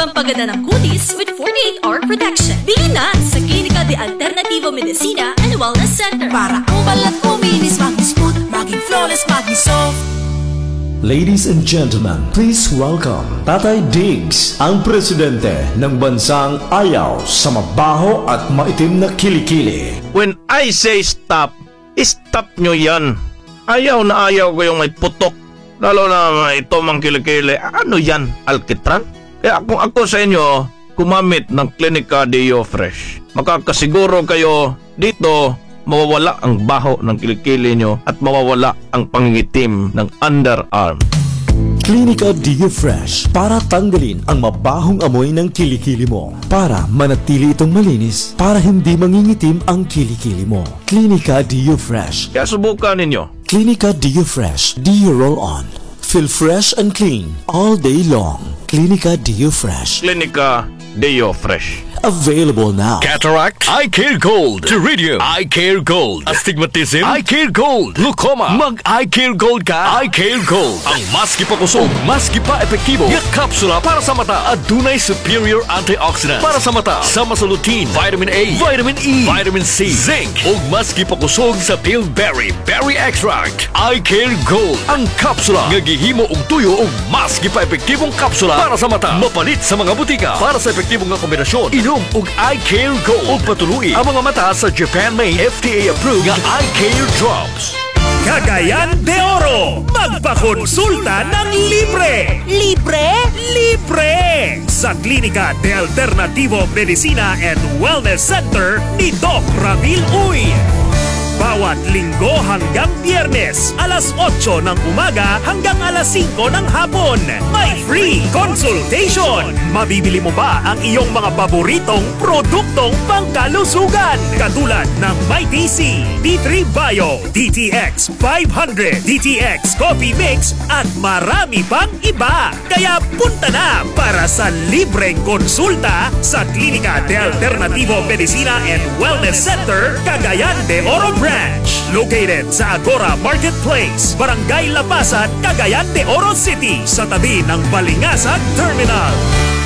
pampaganda ng kutis with 48-hour protection. Bili na sa Clínica de Alternativo Medicina and Wellness Center. Para ang balat mo minis, maging smooth, maging flawless, maging soft. Ladies and gentlemen, please welcome Tatay Diggs, ang presidente ng bansang ayaw sa mabaho at maitim na kilikili. When I say stop, stop nyo yan. Ayaw na ayaw ko yung may putok, lalo na ito mang kilikili. Ano yan, alkitran? Kaya kung ako sa inyo, gumamit ng Clinica Deo Fresh. Makakasiguro kayo dito, mawawala ang baho ng kilikili nyo at mawawala ang pangingitim ng underarm. Clinica Deo Fresh para tanggalin ang mabahong amoy ng kilikili mo, para manatili itong malinis, para hindi mangingitim ang kilikili mo. Clinica Deo Fresh. Kaya subukan ninyo. Clinica Deo Fresh Deo Roll-On. Feel fresh and clean all day long. Clinica Deo Fresh. Clinica Deo Fresh. Available now. Cataract, I Care Gold. Pterygium, I Care Gold. Astigmatism, I Care Gold. Glaucoma, mag-I Care Gold ka. I Care Gold. Ang maski pa kusog, maski pa epektibo. Yung kapsula para sa mata at dunay superior antioxidant para sa mata. Sama sa lutein, vitamin A, vitamin E, vitamin C, zinc, ug maski pa kusog sa bilberry, berry extract. I Care Gold. Ang kapsula nga gihimo og tuyo og maski pa epektibong kapsula para sa mata. Mapalit sa mga butika para sa epektibong nga kombinasyon. Ug I Care Gold. Ug patuluy ang mga mata sa Japan-made FDA-approved nga I Care Drops. Cagayan de Oro, magpakonsulta ng libre! Libre? Libre! Sa Clínica de Alternativo Medicina and Wellness Center ni Doc Ramil Uy. Bawat linggo hanggang Biyernes, alas 8 ng umaga hanggang alas 5 ng hapon. May free consultation. Mabibili mo ba ang iyong mga paboritong produktong pangkalusugan? Katulad ng MyTC, D3 Bio, DTX 500, DTX Coffee Mix at marami pang iba. Kaya punta na para sa libreng konsulta sa Clínica de Alternativo Medicina and Wellness Center, Cagayan de Oro Branch, located sa Agora Marketplace, Barangay Lapasan, Cagayan de Oro City, sa tabi ng Balingasag Terminal.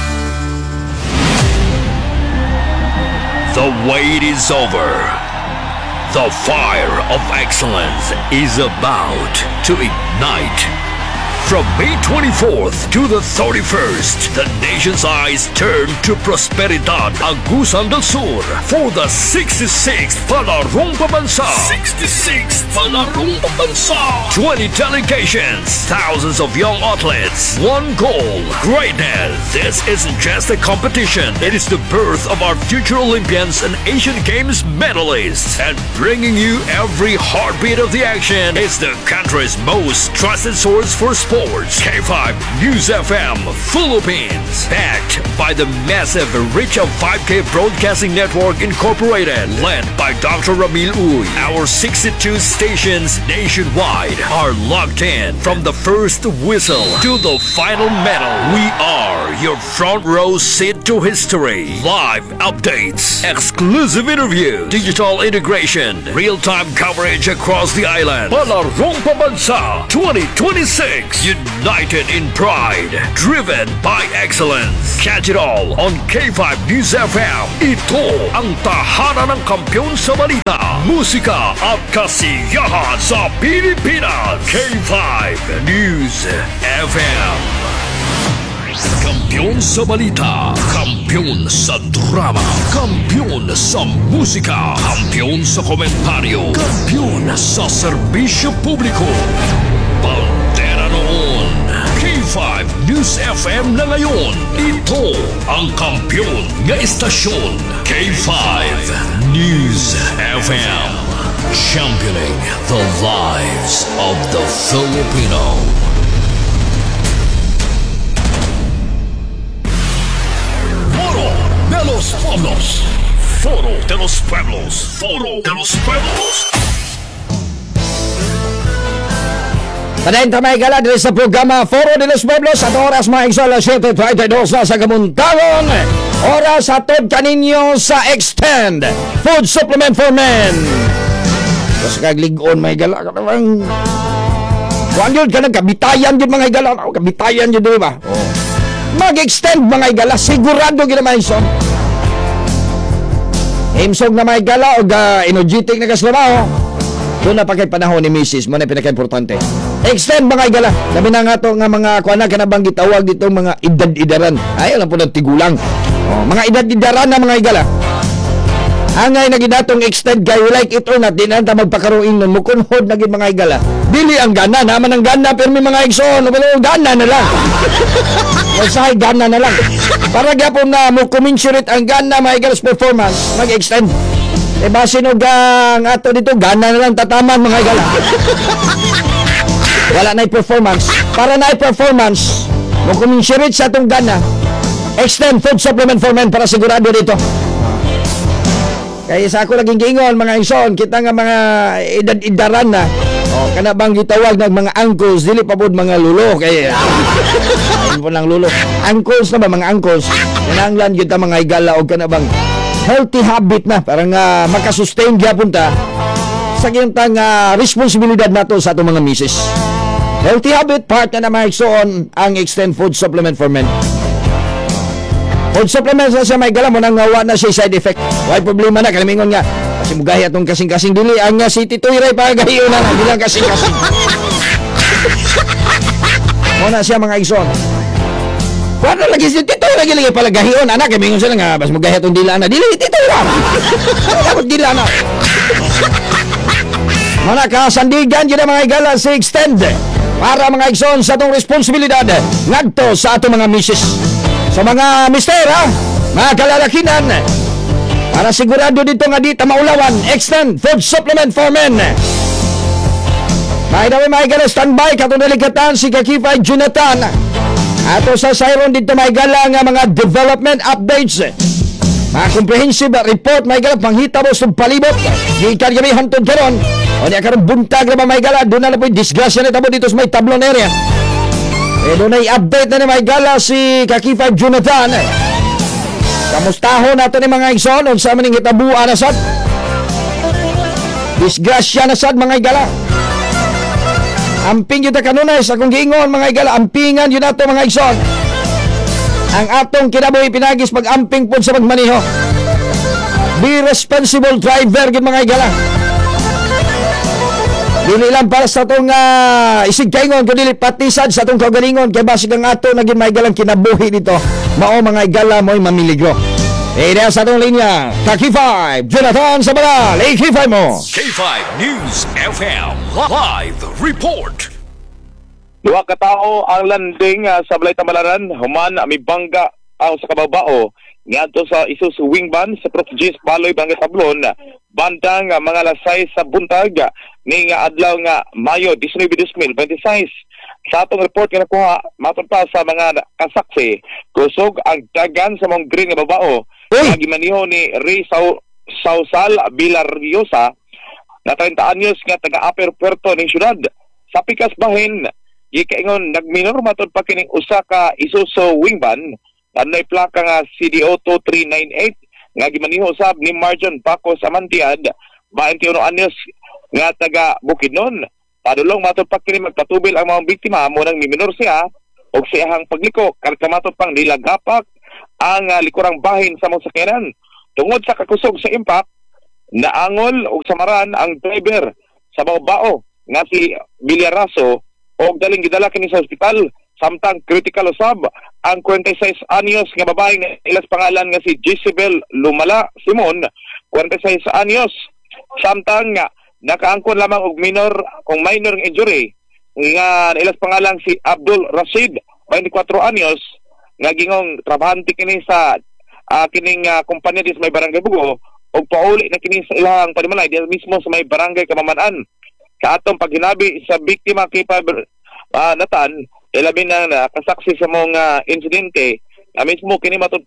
The wait is over. The fire of excellence is about to ignite. From May 24th to the 31st, the nation's eyes turn to Prosperidad Agusan del Sur for the 66th Palarong Pambansa. 66th Palarong Pambansa. 20 delegations, thousands of young athletes, one goal, greatness. This isn't just a competition. It is the birth of our future Olympians and Asian Games medalists. And bringing you every heartbeat of the action is the country's most trusted source for sports. K5 News FM Philippines, backed by the massive reach of 5K Broadcasting Network Incorporated, led by Dr. Ramil Uy. Our 62 stations nationwide are locked in from the first whistle to the final medal. We are your front row seat to history. Live updates, exclusive interview, digital integration, real-time coverage across the island. Palarong Pambansa 2026. United in pride, driven by excellence. Catch it all on K5 News FM. Ito ang tahanan ng kampiyon sa balita, musika at kasiyahan sa Pilipinas. K5 News FM. Kampiyon sa balita, kampiyon sa drama, kampiyon sa musika, kampiyon sa komentaryo, kampiyon sa serbisyo publiko. K5 News FM na ngayon. Ito ang kampiyon nga istasyon. K5 News FM, championing the lives of the Filipino. Foro de los Pueblos. Foro de los Pueblos. Foro de los Pueblos. Tanayin tamay gala dito sa programa Foro de los Pueblos at oras mga igsola 7:32 na sa Kamuntagon. Oras atod kaninyo sa Extend Food Supplement for Men. Kasi kagligon may gala ka naman. Kuhan yun ka nagkabitayan yun mga igala. Kabitayan yun, di ba? mag-extend mga igala, sigurado gina maison. Himsog na mga igala o energetic na kaslabaho. Doon na pa kay panahon ni Mrs. Mo na pinaka-importante. Extend mga igala. Labi na nga to nga mga kuana ka na bang gitawag dito mga edad-idaran. Ayaw lang po ng tigulang. Mga edad-idaran na mga igala. Angay na gidatong extend kay like it or not, di na magpakaroon nun. Mukunhod na gid mga igala. Dili ang gana, naman ang gana, pero may mga igsoon. Gana na lang. Masahay, gana na lang. Para gapon na mo commensurate ang gana mga igalas performance, mag-extend. Base no gang ato dito, gana na lang tataman mga igala. Wala na performance. Para na performance, mo commensurate sa atong gana, extend food supplement for men para sigurado dito. Kaya sa ako laging giingon mga igsoon, kita nga mga edad-idaran na. Kana bang gitawag ng mga uncles, dili pa pod mga lulo kay ayun po lang lulo. Uncles na ba mga uncles? Kinahanglan kita mga igala og kana bang healthy habit na parang makasustain gyapon ta sa gintang responsibilidad nato sa atong mga misis. Healthy habit part na mga igsoon ang extend food supplement for men. Food supplements na siya may gala mo nang wa na siya side effect. Why problema na kalimingon nga. Kasi mugahi atong kasing-kasing dili ang si Tito Iray pagahiyo na bilang kasing-kasing. Muna siya mga igsoon. Wala lagi si Tito Iray lagi pala gahiyon anak kay mingon sila nga bas mugahi atong dila na. Dili Tito Iray. Dapat dila na. Muna kasandigan gyud mga igala si extend para mga igsoon sa atong responsibilidad ngadto sa atong mga misis. Sa mga mister mga kalalakinan, para sigurado dito nga di maulawan, extend food supplement for men. May dawi mga igala standby katong delikatan si Kakifay Jonathan. Ato sa sayron dito mga igala nga mga development updates. Mga comprehensive report mga igala panghita mo sa palibot. Di ka kami hantod karon. O niya karon buntag na mga igala doon na po disgrasya na tabo dito sa may tablon area. Doon ay update na ni mga igala si Kakifay Jonathan. Kamustahon nato ni mga igsoon sa maning gitabuan na sad. Disgrasya na sad mga igala. Amping yun na kanunay sa kong giingon mga igala. Ampingan yun nato mga igsoon. Ang atong kinabuhi pinagis pag-amping po sa pagmaniho. Be responsible driver yun mga igala. Dili lang para sa itong isig kaingon kundi patisad sa itong kagalingon kay basig ang ato naging may galang kinabuhi dito. Mao mga igala mo'y mamiligro. Dahil sa itong linya, K5 Jonathan sa Banal, K5 mo. K5 News FM Live Report. Duha ka tawo ang landing sa Balay Tambalaran, human may bangga ang sa kababao ngadto sa Isuzu Wingban sa Prof. Gis Baloy Barangay Tablon bandang mga lasay sa buntag ning adlaw nga Mayo 19, 2026. Sa atong report nga nakuha matod pa sa mga kasaksi, kusog ang dagan sa mong green nga babao nga gimaniho ni Ray Sausal Villariosa na 30 anyos nga taga-Upper Puerto ning syudad. Sa pikas bahin gikaingon nagminor matod pa kining usa ka Isuzu Wingban anay plaka nga CDO 2398 nga gimaniho sab ni Marjon Paco Samantiad 21 anyos nga taga Bukidnon. Padulong matod pa kini magpatubil ang mga biktima mo nang minor siya og siyang pagliko karta matod pang nilagapak ang likurang bahin sa mga sakyanan. Tungod sa kakusog sa impact naangol og samaran ang driver sa babao nga si Villaraso og daling gidala kini sa ospital. Samtang critical usab ang 46 anyos nga babae nga ilas pangalan nga si Jezebel Lumala Simon, 46 anyos. Samtang nakaangkon lamang og minor injury nga ilas pangalan si Abdul Rashid, 24 anyos, nga gingong trabahante kini sa kining kumpanya di sa may barangay Bugo og pauli na kini sa ilang panimalay di mismo sa may barangay Kamaman-an. Sa atong paghinabi sa biktima kay Nathan ilabi na kasaksi sa mga insidente mismo kini matod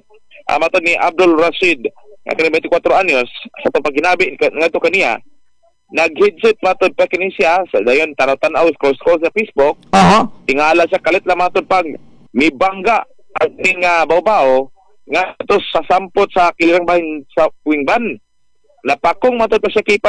ni Abdul Rashid nga kini 24 anyos sa pagpaginabi ngadto kaniya nag-headset matod pa kini siya sa dayon tanaw-tanaw scroll sa Facebook. Tingala sa kalit lang matod pag may bangga ang ting bawbaw nga ito sa sampot sa kilirang bahin sa Wingban. Napakong matod pa siya kay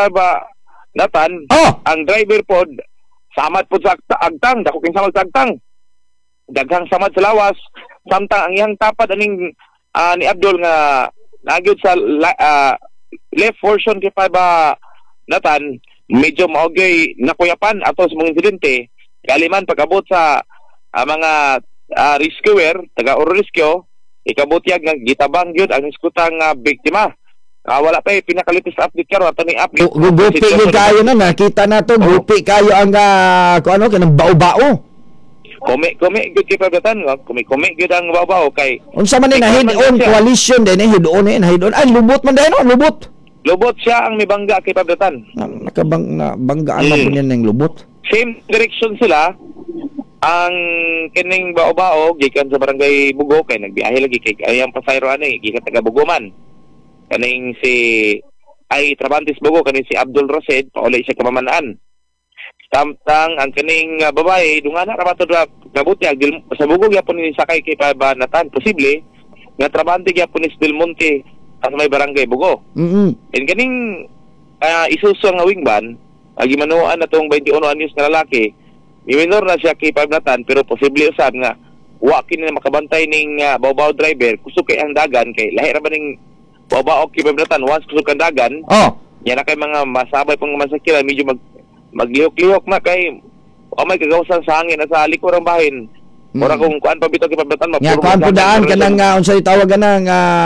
Nathan ang driver pod samad po sa agtang, dako king samad sa agtang. Daghang samad sa lawas, samtang ang iyang tapad aning ni Abdul nga nagyod sa left portion kay pa ba natan medyo maugay nakuyapan ato sa mga insidente kaliman pag-abot sa mga rescuer taga Oro Rescue ikabutyag nga gitabang gyud ang iskutang biktima. Wala pa pinakalitis update karon ato ni update. Gupi gyud kayo na nakita nato gupi kayo ang kung ano kanang bao-bao. Kome gyud kay pagdatan kome gyud ang bao-bao kay unsa man ni nahid-on coalition din hid-on ay lubot man dai no lubot siya ang mibangga kay pagdatan. Banggaan man po niya ng lubot. Same direction sila ang kining bao-bao gikan sa barangay Bugo kay nagbiyahe lagi kay ayang pasayro ani gikan taga Bugo man kaning si ay Trabantes Bugo kaning si Abdul Rasid paulay siya kamamanaan samtang ang kining babae dungana ra matod kabuti sa Bugo gyapon ni sakay kay pabanatan posible nga Trabante gyapon ni Del Monte sa may barangay Bugo and kaning isuso nga wingban gimanuan natong 21 anyos na lalaki minor na siya kay pagnatan pero posible usab nga wa kini na makabantay ning bao-bao driver kusog kay ang dagan kay lahi ra ba ning bao-bao kay pagnatan once kusog kang dagan yan na kay mga masabay pang masakiran medyo maglihok-lihok na kay may kagawasan sa hangin sa likuran bahin ora kung kuan pa bitaw kay pagnatan ya kuan po daan kanang unsay tawag kanang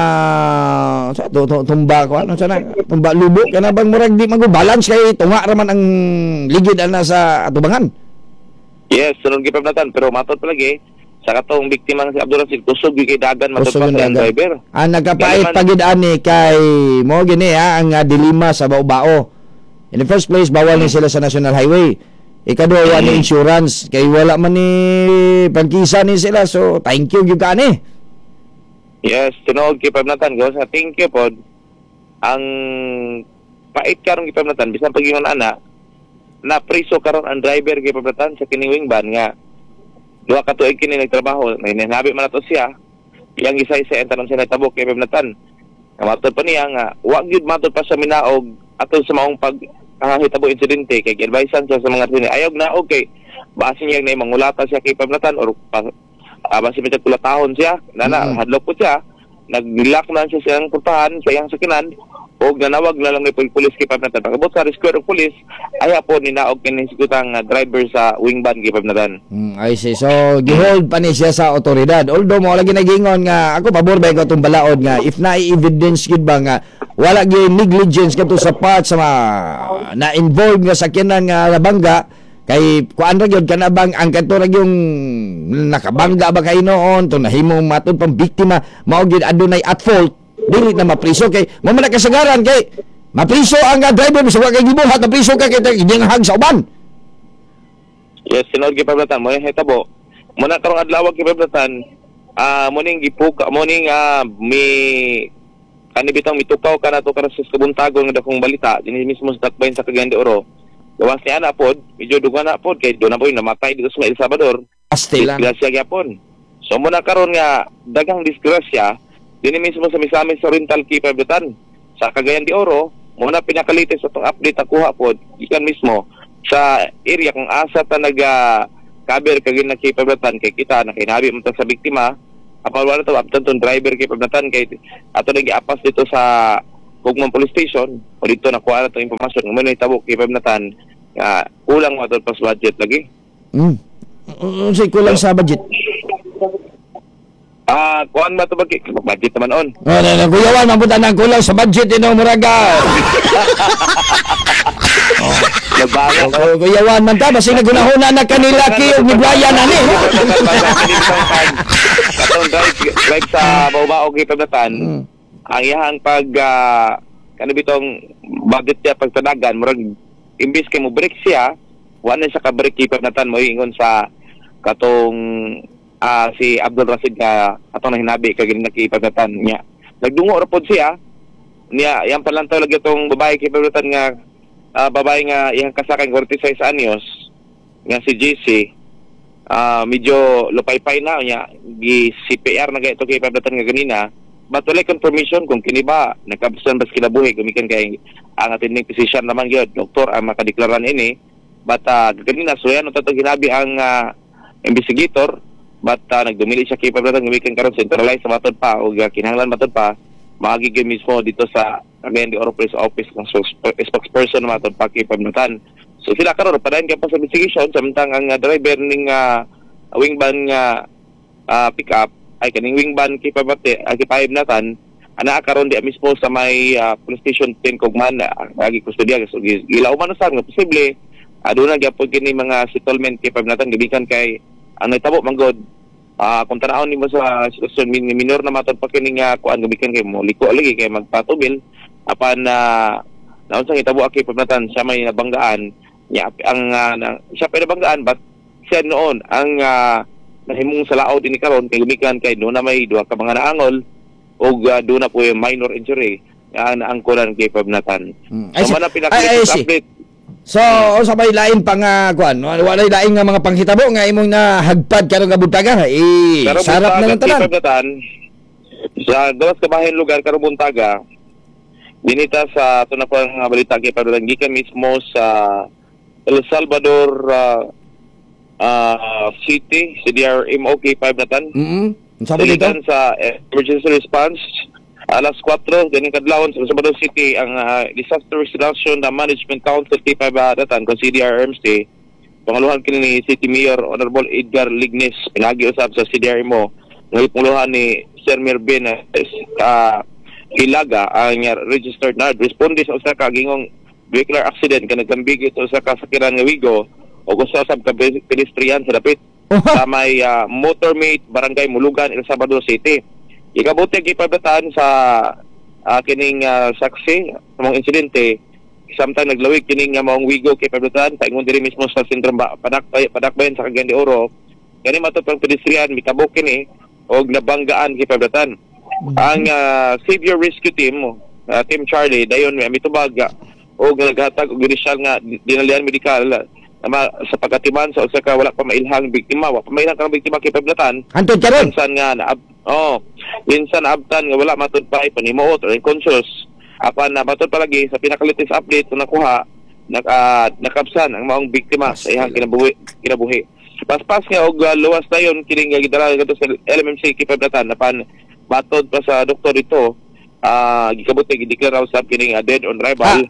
sa tumba kuan unsa na tumba lubo kana bang murag di mag-balance kay tunga ra man ang ligid ana sa atubangan. Yes, sunod gipagnatan pero matod pa lagi sa katong biktima si Abdul Rasid kusog kay dagan matod pa sa driver. Nagkapait pagid ani kay mo gini ang dilema sa bao-bao. In the first place bawal ni sila sa National Highway. Ikaduha wala ni insurance kay wala man ni pagkisa ni sila so thank you gyud ani. Yes, tinuod gipagnatan go sa thank you pod. Ang pait karong gipagnatan bisan pagingon ana na priso karon ang driver kay paglatan sa kining wingban nga duha ka tuig kini nagtrabaho may nanabi man ato siya iyang isa-isa entanon siya nagtabok kay paglatan nga matod pa niya nga wa gyud matod pa sa minaog atol sa maong paghitabo insidente kay advisean siya sa mga sini ayog na okay base niya na mangulata siya kay paglatan or base mi kulatahon siya nana hadlok po siya naglak na siya siyang puntahan sa iyang sakinan o nanawag na lang ni pulis kay pagnatan pagabot sa rescue ng pulis ay po ninaog kini sigutang driver sa wingban kay pagnatan. I see. So gihold pa ni siya sa otoridad although mo lagi nagingon nga ako pabor ba ko tong balaod nga if na evidence gid ba nga wala gyud negligence kadto sa part sa na involved nga sakyanan nga nabangga kay kuan ra gyud kana bang ang kadto ra yung nakabangga ba kay noon to nahimong matud pang biktima mao gyud adunay at fault dili na mapriso kay mo man kasagaran kay mapriso ang driver bisag kay gibuhat na priso ka kay gihang sa uban. Yes, sinod gi pablatan mo hitabo mo na karong adlaw gi pablatan mo ning gipuka mo ning mi kanibitang mitukaw kana to karon sa kabuntagon nga dakong balita dinhi mismo sa Dakbayn sa Cagayan de Oro gawas ni ana pod medyo dugan na pod kay do na boy namatay dito sa El Salvador Pastilan disgrasya gyapon so mo na karon nga daghang disgrasya dinhi mismo sa Misamis Oriental Key Pablatan sa Cagayan de Oro mo na pinakalitis sa tong update nakuha pod ikan mismo sa area kung asa ta cover kagin na Key Pablatan kay kita nakinabi man sa biktima apal wala to abtan tong driver kay pagnatan kay ato nag-iapas dito sa Gugmang Police Station o dito nakuha na itong impormasyon kung may tabok kay pagnatan kulang matod pas budget lagi. Say kulang sa budget. Kuan ba ito ba? Budget naman on. Kuyawan, mabuta ng kulang sa budget muraga. Kuyawan man ta, basi nagunahuna na kanila ki o nigwaya na ni. Katong drive sa bao-bao kay pagnatan, ang iyahang pag kanibitong budget niya pagtadagan, murag imbis kay mo break siya, wala siya ka-break kay pagnatan mo ingon sa katong si Abdul Rasid nga atong hinabi kay nakipagnatan niya nagdungo ra pod siya niya yang palantaw lagi tong babae kay pagnatan nga babae nga iyang kasakay 46 anyos nga si JC medyo lupay-pay na niya gi CPR na gayto kay pagnatan nga ganina but wala confirmation kung kini ba nagkabsan bas kinabuhi gumikan kay ang attending physician naman gyud doktor ang makadeklaran ini but ganina so yan tatong hinabi ang investigator but nagdumili siya kay Pablatan gumikan karon centralized sa matod pa o kinahanglan matod pa magiging mismo dito sa Cagayan de Oro Police Office ng spokesperson na matod pa kay Pablatan. So sila karon padayon kay pa sa investigation samtang ang driver ning wingban nga pick-up ay kaning wingban kay Pablatan ana karon di mismo sa may police station 10 Kogman agi kustodiya so gilaw man sa nga posible aduna gyapon kini mga settlement kay Pablatan gibikan kay ang nagtabo manggod kung tanawon nimo sa sitwasyon minor na matod pa kini nga kuan gibikan kay mo liko lagi kay magpatubil apan naunsang itabo kay Pablatan siya may nabanggaan niya ang siya pa nabanggaan but siya noon ang nahimong salaod ini karon kay gibikan kay no na may duha ka mga naangol o doon na po yung minor injury na naangkulan kay Pablatan. So man ang pinaka-update. So, sa may lain pang kuan, walay lain nga mga panghitabo nga imong nahagpad karon nga buntaga, sarap na ng tanan. Sa gawas ka bahin lugar karon buntaga, binita sa tunay ko nga balita kay Pablatan gikan mismo sa El Salvador City, CDRMO kay Pablatan. Sabi dito sa emergency response alas 4 ganing kadlawon sa Salvador City ang Disaster Reduction Management Council kay Pablatan kon CDRMC pangaluhan kini ni City Mayor Honorable Edgar Lignes pinagi-usab sa CDRMO ng panguluhan ni Sir Mirben Ilaga ang registered nerd responde sa usa ka gingong vehicular accident ka nagkambig ito sa kasakyanan nga Wigo o gusto sa pedestrian sa dapit sa may Motormate Barangay Mulugan El Salvador City. Ikabuti kay Pablatan sa kining saksi sa mga insidente samtang naglawig kining maong Wigo kay Pablatan paingon diri mismo sa sentrum Padakbayan sa Cagayan de Oro kani matod pang pedestrian mitabok kini og nabanggaan kay Pablatan. Ang Savior Rescue Team Team Charlie dayon mitubag og naghatag og inisyal nga dinalian medikal sa pagkatiman sa usa ka wala pa mailhang biktima wa pa mailhang kang biktima kay Pablatan antod karon minsan nga minsan abtan nga wala matud pa panimuot or unconscious apan nabatud palagi sa pinaka-latest update na nakuha nakapsan ang maong biktima sa iyang kinabuhi paspas nga og luwas dayon kining gidala kadto sa LMMC kay Pablatan apan matod pa sa doktor ito gikabuti gideklara usab kining dead on arrival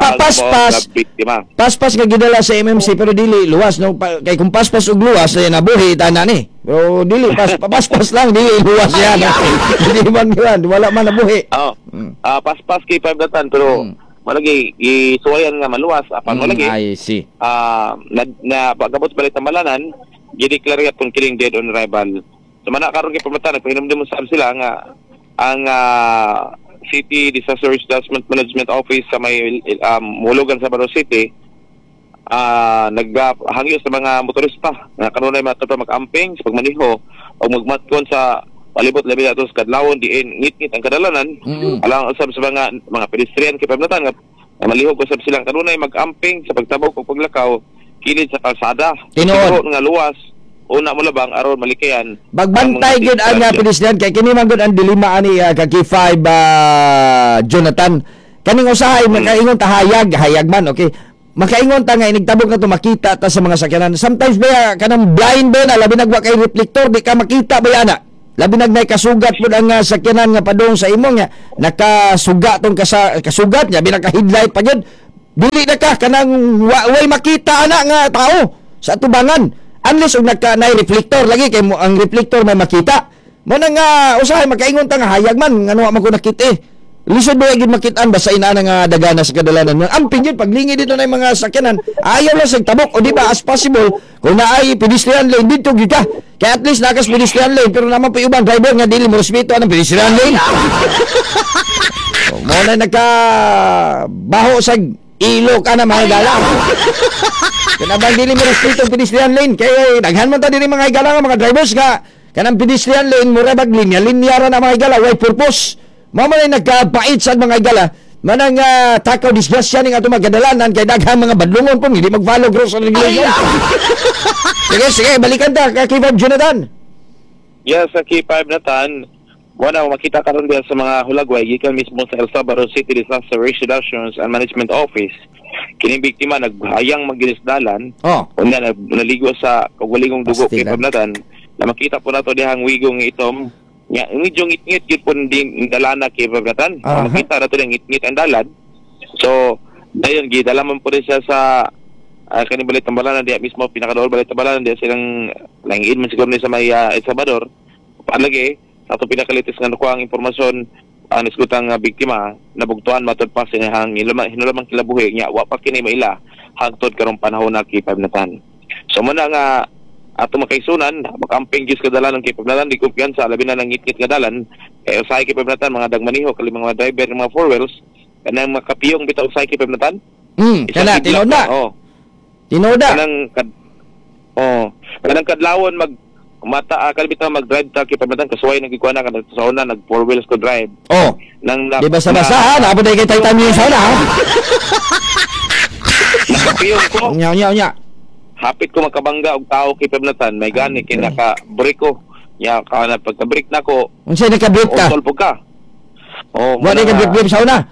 paspas nga gidala sa MMC pero dili luwas no kay kung paspas og luwas ay nabuhi tanan ni pero dili paspas lang dili luwas yan hindi man wala man nabuhi paspas kay Pablatan pero malagi gisuwayan nga maluwas apan malagi I see na pagabot balik tamalanan gideklara kung kining dead on arrival so man karon kay Pablatan nagpahinumdum sa sila nga ang City Disaster Management Office sa may Mulugan sa Salvador City naghangyo sa mga motorista na kanunay matapos mag-amping sa pagmaniho o magmatkon sa palibot labi atos kadlawon diin ngit-ngit ang kadalanan alang usab sa mga pedestrian kay Pablatan nga malihog usab silang kanunay mag-amping sa pagtabok o paglakaw kilid sa kalsada tinuod nga luwas una mo labang aron malikayan bagbantay gud ang pedestrian kay kini man gud ang dilema ani kay 5 Jonathan kaning usahay makaingon ta hayag man okay makaingon ta nga inigtabok na to makita ta sa mga sakyanan sometimes ba kanang blind ba na labi nagwa kay reflector di ka makita ba yana labi nay kasugat pud ang sakyanan nga padung sa imo nga nakasuga tong kasugat nya binaka headlight pa gyud dili na ka kanang way makita ana nga tao sa tubangan unless og nagka-nay reflector lagi kay mo ang reflector may makita mo nang usahay makaingon ta nga hayag man ngano man ko nakita lisod ba gid makitaan basta inana nga dagana sa kadalanan amping gyud paglingi dito na mga sakyanan ayaw lang sa tabok o di ba as possible kung naay pedestrian lane dito gyud ka kay at least nakas pedestrian lane pero naman pa ubang driver nga dili mo respeto ang pedestrian lane mo na nagka baho sa ilo ka na mga gala kanabang dili mo respeto ang pedestrian lane kay daghan man ta diri mga igala nga mga drivers nga kanang pedestrian lane mura bag linya ra na mga igala way purpose mo man nagkapait sa mga igala manang takaw disgrasya ning ato magkadalanan kay daghang mga badlungon po hindi mag-follow rules and regulations sige balikan ta kay Bob Jonathan yes sa key 5 Nathan wala makita karon diyan sa mga hulagway gikan mismo sa El Salvador City Disaster Reduction and Management Office kining biktima naghayang magilisdalan unya naligo sa kagaligong dugo kay Pablatan na makita po nato dihang wigong itom nya medyo ngit-ngit gyud po ding dalana kay Babratan. Makita nato ding ngit-ngit ang dalan. So dayon gidalaman po rin siya sa kaning Balay Tambalan diya mismo pinakadool Balay Tambalan diya silang langin man siguro ni sa may El Salvador. Palagi sa ato pinakalitis nga nakuha ang impormasyon ang iskutang biktima nabugtuan matod pa sa hang hinulamang kilabuhi nya wa pa kini maila hangtod karong panahon na kay Pabnatan. So muna nga ato makaisunan makamping gis kadalan ng kay Pabnatan di kumpiyansa labi na nang ngit-ngit nga dalan kay usahay kay Pabnatan mga dagmaniho kali mga driver ng mga four wheels kanang makapiyong bitaw usahay kay Pabnatan. Kana tinoda. Tinoda. Kanang kadlawon kalbitaw mag-drive ta kay Pabnatan kasuway nagikuha na kada sa una nag four wheels ko drive. Nang di basta-basta ha, naabot ay kay time sa una ha. Nakapiyong ko. Nya. Hapit ko makabangga og tao kay Pabnatan, may gani kay naka-brake ko. Nya kana pagka-brake nako. Unsay naka-brake ka? Utol po ka. Wala ka brake sa una.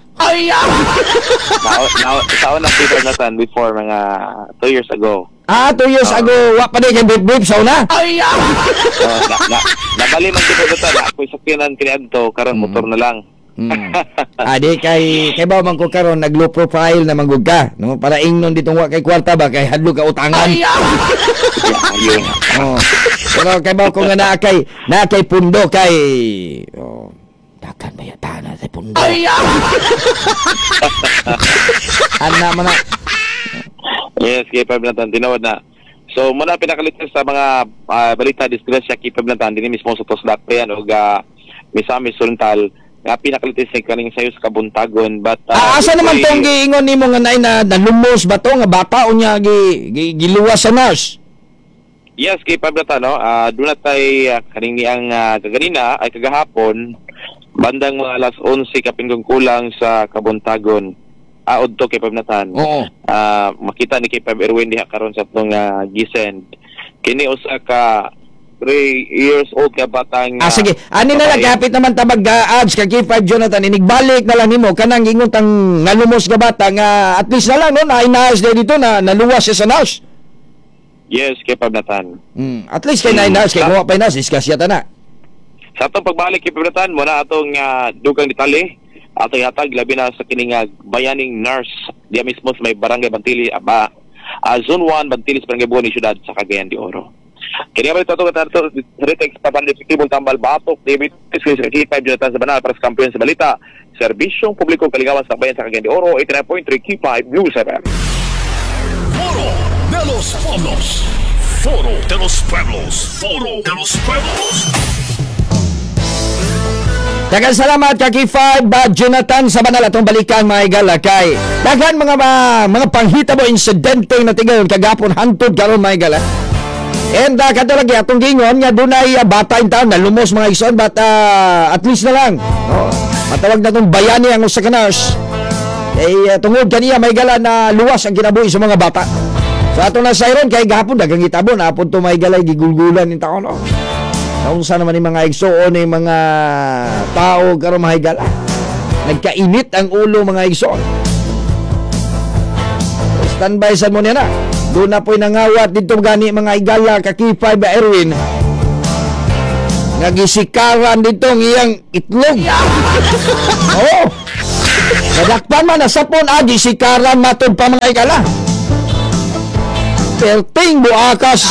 Sa una kay Pabnatan before mga 2 years ago. 2 years ago, wa pa din kay brake sa una. Nabali man kay Pabnatan, ako'y sakyanan kiniadto karon motor na lang. Di kay ba man ko karon nag low profile na manggug ka no para ingnon ditong wa kay kwarta ba kay hadlok ka utangan. Pero kay ba ko nga na kay pundo kay dakan bayata na sa pundo. Ana man na. Yes, kay Pabnatan tinawad na. So muna pinakalitis sa mga balita disgrasya kay Pabnatan dinhi mismo sa Tosdak pa yan og Misamis Oriental nga pinakalitis ni kaning sayo sa Kabuntagon but asa naman tong giingon nimo nga nay na nalumos ba to nga bata unya giluwas sa nurse? Yes, kay Pabnatan no. Doon tay kaning niyang kaganina ay kagahapon bandang mga alas 11 kapinggang kulang sa Kabuntagon. Udto kay Pabnatan. Makita ni kay Pab Erwin diha karon sa atong gisend. Kini usa ka 3 years old ka batang sige. Ani na lang kapit naman tabag ads kay K5 Jonathan inigbalik na lang nimo kanang ingon tang nalumos ka bata nga at least na lang no na inaas dito na naluwas siya sa nurse. Yes, kay Pabnatan. At least kay nurse kay kuha pa nurse discuss yata na. Sa atong pagbalik kay Pabnatan mo na atong dugang detalye atong hatag labi na sa kining bayaning nurse diya mismo sa may barangay Bantili Zone 1 Bantilis Barangay Buoni Syudad sa Cagayan de Oro. Kini ba ito Ritex Papan Detektibong Tambal Batok David Tiskin sa K5 Jonathan sa Banal para sa kampiyon sa balita Serbisyong Publikong Kaligawan sa Bayan sa Cagayan de Oro 89.3 K5 News FM. Foro de los Pueblos. Foro de los Pueblos. Foro de los Pueblos. Daghang salamat kay K5 Jonathan sa Banal atong balikan mga igala kay daghan mga panghitabo insidente na tigayon kagapon hantod karon mga igala. And kadalagi atong gingon nga dunay bata in town na lumos mga ison but at least na lang matawag na tong bayani ang usa ka nurse tungod kaniya may gala na luwas ang kinabuhi sa mga bata. So atong nasayron kay gahapon daghang gitabon apon to may galay gigulgulan in taon Naunsa naman yung mga igsoon ng mga tao karon mga higala. Nagkainit ang ulo mga igsoon. Standby sa mo niya na. Doon na po'y nangawat dito gani mga igala kaki 5 Erwin. Nagisikaran dito ng iyang itlog. Nadakpan man nasapon gisikaran matod pa mga igala. Perting buakas.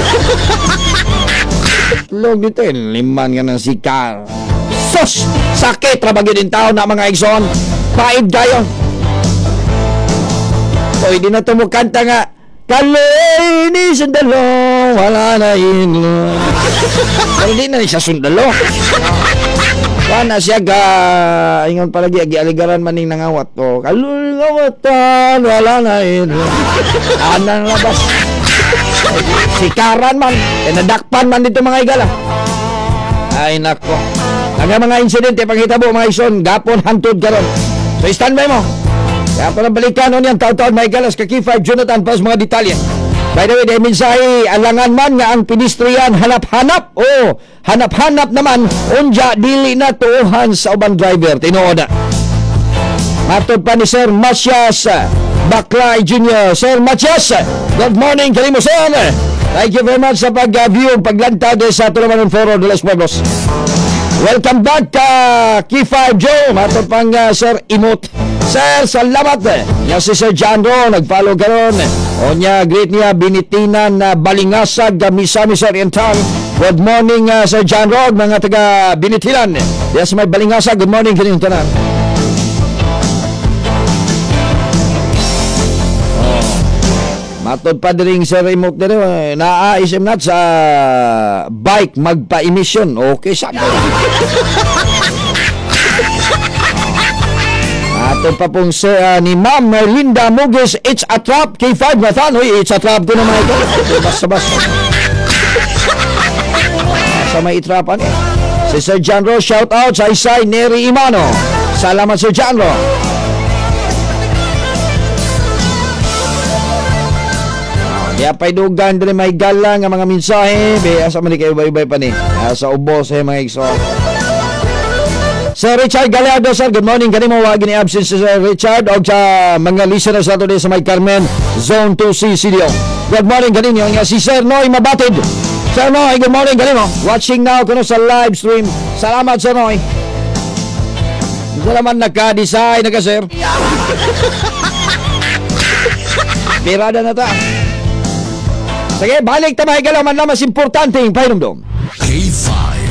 Itlog dito liman nga ng sikar. Sus! Sakit rabagyo din tao na mga igsoon. Paid kayo. Pwede na ito mo kanta nga Kaloy ni sundalo, wala na ino. Pero di na siya sundalo. Wala siya ingon palagi, agi-aligaran maning nangawat to. Kaloy ngawatan, wala na ino. Anang labas. Sikaran man, nadakpan man dito mga igala. Ay nako. Ang mga insidente, panghitabo mga ison, gapon hantod karon. So standby mo. Kaya pala balikan niyan taon-taon may galas kaki 5 Jonathan pas mga detalye. By the way, dahil minsahe alangan man nga ang pedestrian hanap-hanap. Hanap-hanap naman unja dili na tuuhan sa ubang driver. Tinuod na. Matod pa ni Sir Matias Baclay Jr. Sir Matias, good morning kanimo sir. Thank you very much sa pag-view, paglantad sa Tulumanon Foro de los Pueblos. Welcome back, K5 Joe. Matod pang Sir Imot. Sir, salamat. Nga si Sir Janro, nag-follow karon. O niya, greet niya, binitinan na balingasag, Misamis Oriental. Good morning, Sir Janro, mga taga Binitilan. Yes, may balingasag. Good morning, kanyang tanan. Matod pa din Sir Remote nito, naaisim nat sa bike magpa-emission. Okay, sabi. Matod pa pong ni Ma'am Linda Muges, it's a trap. K5 na tan. Uy, it's a trap ko naman ito. Basta-basta. Sa may itrapan eh. Si Sir Janro, shout out sa Isay Neri Imano. Salamat Sir Janro. Kaya paidugan din may gala nga mga mensahe. Asa man kayo bay-bay pa ni. Sa ubos mga igso. Sir Richard Gallardo, sir, good morning. Kanimo wagi ni absent si Sir Richard o sa mga listeners nato sa may Carmen Zone 2C Studio. Good morning kanino nga si Sir Noy Mabatid. Sir Noy, good morning kanimo. Watching now kuno sa live stream. Salamat Sir Noy. Hindi naman nagka-design na ka, sir. Pirada na ta. Sige, balik ta mahigala man na mas importante yung painumdom. K5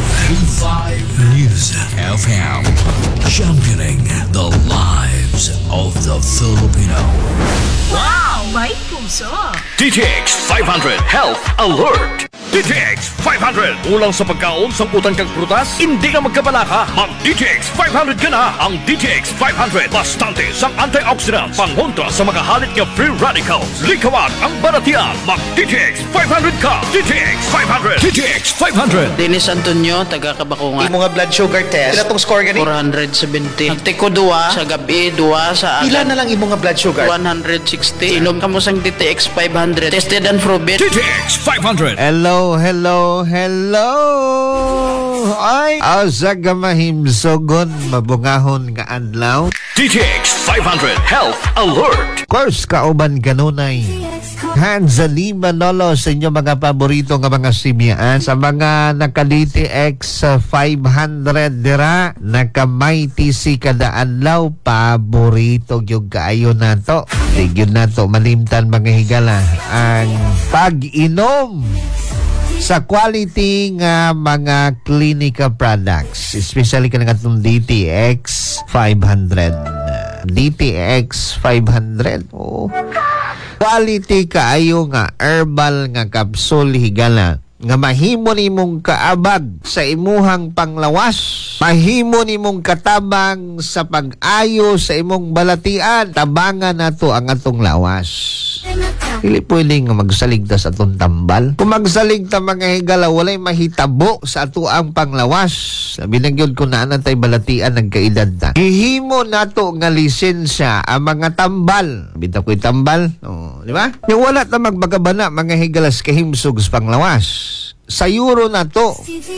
News FM, championing the lives of the Filipino. Wow, may puso. DTX 500 Health Alert. DTX 500. Ulang sa pagkaon, sangkutan kang prutas, hindi ka magkabalaka. Mag DTX 500 ka na. Ang DTX 500. Bastante sang antioxidants. Pangontra sa mga halit nga free radicals. Likawan ang baratian. Mag DTX 500 ka. DTX 500. DTX 500. Dennis Antonio, taga Kabakungan. Imo nga blood sugar test. Pila tong score gani? 470. Nagtiko 2 sa gabi, 2 sa agan. Pila na lang imo nga blood sugar? 160. Inom ka mo sang DTX 500. Tested and proven. DTX 500. Hello. Ay, asa ka mahimsogon, mabungahon nga adlaw. DTX 500 Health Alert. Course, kauban kanunay. Hanzali Manolo sa inyo mga paborito nga mga simyaan. Sa mga naka-DTX 500 dira, naka-mighty si kada adlaw, paborito yung kaayo na to. Tigyon na to, malimtan mga higala. Ang pag-inom sa quality nga mga clinical products, especially kanang atong DTX 500. DTX 500. Oh. Quality kaayo nga herbal nga capsule higala nga mahimo nimong kaabag sa imuhang panglawas, mahimo nimong katabang sa pag-ayo sa imong balatian. Tabangan nato ang atong lawas. Dili pwede nga magsaligta sa atong tambal. Kung magsaligta mga higala, walay mahitabo sa ato ang panglawas. Sabi na yun kung naanatay balatian nagkaedad na. Ihimo nato nga lisensya ang mga tambal. Bita ko'y tambal. Oh, di ba? Yung wala na magbagabana mga higalas kahimsog sa panglawas. Sayuro na to.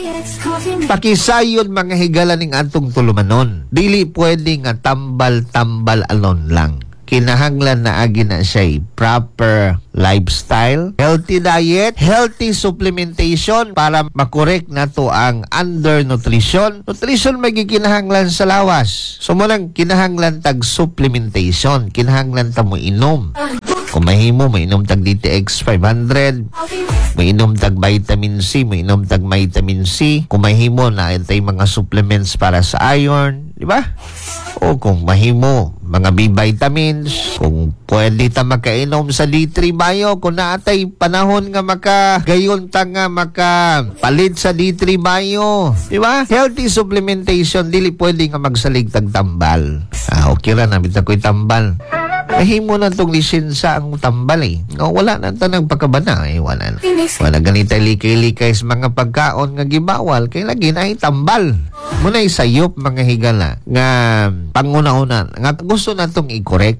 Pakisayon mga higala ning atong tulumanon. Dili pwede nga tambal-tambal alon lang. Kinahanglan na agi na siya proper lifestyle, healthy diet, healthy supplementation para makorek na to ang undernutrition. Nutrition may kinahanglan sa lawas. So mo lang kinahanglan tag supplementation, kinahanglan ta mo inom. Kung mahimo, mainom tag DTX 500, mainom tag vitamin C, mainom tag vitamin C. Kung mahimo, naantay mga supplements para sa iron, di ba? O kung mahimo, mga B vitamins. Kung pwede ta makainom sa D3 Bio, kung naatay panahon nga makagayon ta nga makapalit sa D3 Bio, di ba? Healthy supplementation, dili pwede nga magsalig tag tambal. Okay ra, nabit ako'y tambal. Mahimo na itong lisensya ang tambal eh. Wala na ito nagpakabana eh. Wala ganitay likay-likay sa mga pagkaon nga gibawal. Kaya lagi na tambal. Muna isayop mga higala nga panguna-una nga gusto na itong i-correct.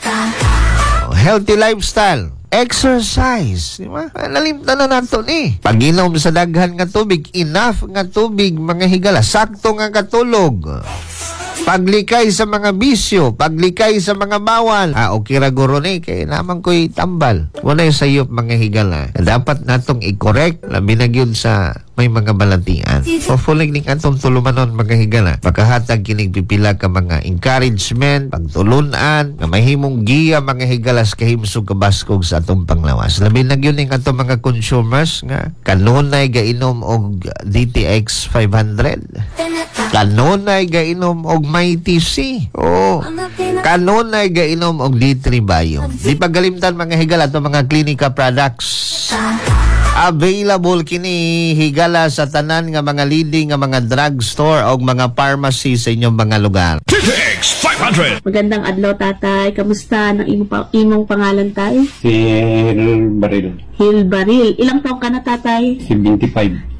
Healthy lifestyle. Exercise. Diba? Nalimtan na nato eh. Pag-inom sa daghan nga tubig, enough nga tubig mga higala. Sakto nga katulog. Paglikay sa mga bisyo, paglikay sa mga bawal. Okay ra guro ni kay naman ko'y tambal. Wala yung sayop mga higala. Dapat natong i-correct labi na gyud sa may mga balantian. Hopefully ning atong tulumanon mga higala. Pagkahatag kining pipila ka mga encouragement, pagtulunan, nga mahimong giya mga higalas kahimsog kabaskog sa atong panglawas. Labi na gyud ning atong mga consumers nga kanunay gainom og DTX 500. Kanunay gainom og may TC. Kanunay gainom og D3 Bio. Di pagalimtan mga higala atong mga klinika products. Available kini higala sa tanan nga mga leading nga mga drugstore o mga pharmacy sa inyong mga lugar. DTX 500. Magandang adlaw, tatay. Kamusta ng imong pangalan, tay? Si Hilbaril. Hilbaril. Ilang taong ka na, tatay? 75.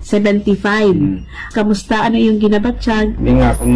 75. Kamusta? Ano yung ginabatsyag? Hindi nga kung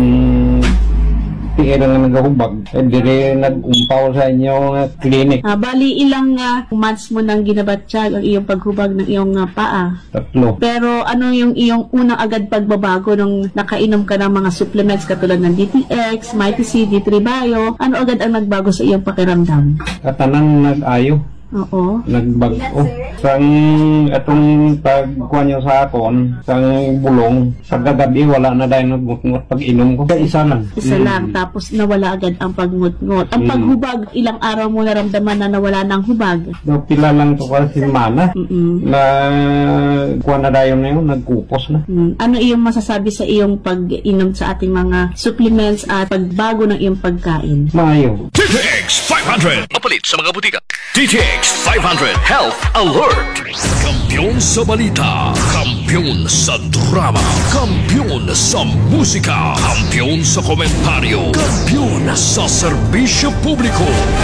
tira nga nagahubag. Hindi rin nag-umpaw sa inyong clinic. Bali, ilang months mo nang ginabatsyag ang iyong paghubag ng iyong paa? 3. Pero ano yung iyong unang agad pagbabago nung nakainom ka ng mga supplements katulad ng DTX, MyTC, D3 Bio? Ano agad ang nagbago sa iyong pakiramdam? Katanan nag-ayo. Oo. Nagbago. Sang atong pagkuha niyo sa akon, sang bulong, sa gagabi wala na dahil nagmutngot pag inom ko. Isa lang. Isa lang. Tapos nawala agad ang pagngot-ngot. Ang paghubag, ilang araw mo naramdaman na nawala ng hubag? Pila lang to kasi semana. Na kuha na dahil na yun, nagkupos na. Ano iyong masasabi sa iyong pag-inom sa ating mga supplements at pagbago ng iyong pagkain? Mayo. DTX 500. Mapalit sa mga butika. DTX 500 Health Alert. Kampiyon sa balita, kampiyon sa drama, kampiyon sa musika, kampiyon sa komentaryo, kampiyon sa serbisyo publiko.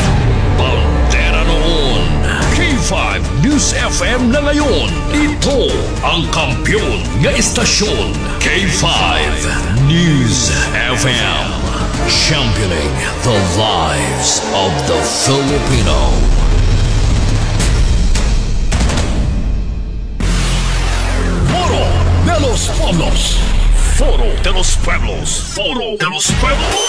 Bandera noon. K5 News FM na ngayon. Ito ang kampiyon nga istasyon. K5 News FM. Championing the lives of the Filipino. De los Pueblos. Foro de los Pueblos. Foro de los Pueblos.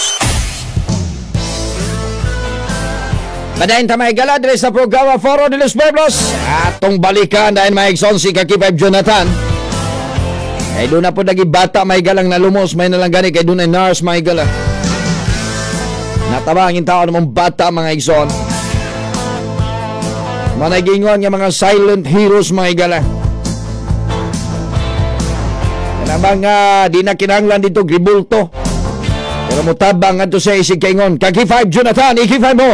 Madahin tamay gala diri sa programa Foro de los Pueblos. Atong balikan dahil may igsoon si Kakipay Jonathan. Kay doon na po naging bata may galang nalumos. May nalang gani kay doon ay nurse may gala. Natabangin tao namang bata mga igsoon. Managingon nga mga silent heroes mga igala. Mga di na kinanglan dito gribulto. Pero mutabang nga to sa isig kaingon. Kaki-5 Jonathan, iki-5 mo.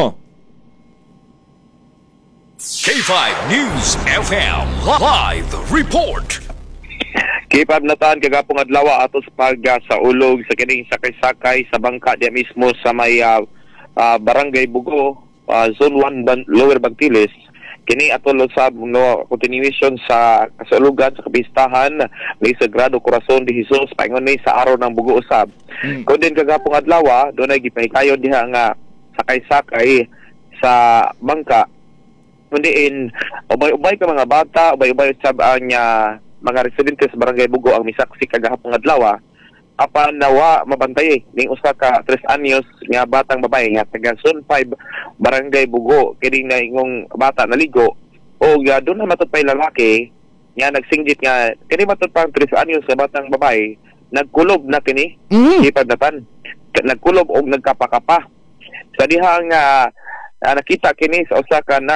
K5 News FM Live Report. K5 Natan kagapong adlaw ato sa sa ulog sa kining sakay-sakay sa bangka diya mismo sa may Barangay Bugo, Zone 1 Lower Bagtiles. Kini atol sa continuation sa kasulugan sa kapistahan ni Sagrado Corazon de Jesus paingon ni sa araw ng Bugo usab. Kun din kagapong adlaw dunay gipahikayon diha nga sakay-sakay sa bangka. Kundiin ubay-ubay ka mga bata, ubay-ubay sab ang mga residente sa Barangay Bugo ang misaksi kagahapong adlaw apan nawa mabantay ning usa ka 3 anyos nga batang babae nga taga Zone 5 Barangay Bugo kini na ingong bata naligo o doon na matutpay lalaki nga nagsinggit nga kini matud pang 3 anyos sa batang babae nagkulob na kini ipadatan nagkulob og nagkapakapa sa dihang nakita kini sa usa ka